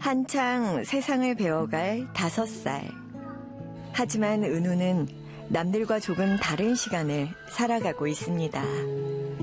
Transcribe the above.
한창 세상을 배워갈 5살. 하지만 은우는 남들과 조금 다른 시간을 살아가고 있습니다.